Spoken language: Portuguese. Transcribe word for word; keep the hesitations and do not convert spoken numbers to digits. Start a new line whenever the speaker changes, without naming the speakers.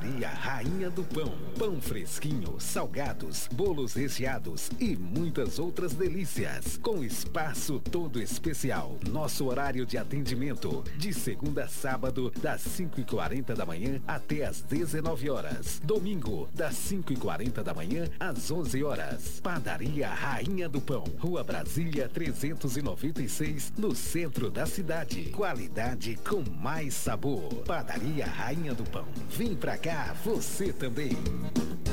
Padaria Rainha do Pão. Pão fresquinho, salgados, bolos recheados e muitas outras delícias. Com espaço todo especial. Nosso horário de atendimento de segunda a sábado, das cinco e quarenta da manhã até às dezenove horas. Domingo, das cinco e quarenta da manhã às onze horas. Padaria Rainha do Pão. Rua Brasília trezentos e noventa e seis, no centro da cidade. Qualidade com mais sabor. Padaria Rainha do Pão. Vem pra cá, você também.